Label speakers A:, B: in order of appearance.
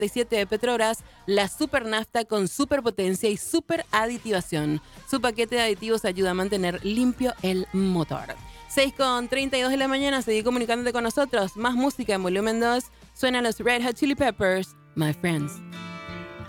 A: 97 de Petrobras, la super nafta con superpotencia y super aditivación. Su paquete de aditivos ayuda a mantener limpio el motor. 6:32 de la mañana, seguí comunicándote con nosotros. Más música en volumen 2. Suenan los Red Hot Chili Peppers, My Friends.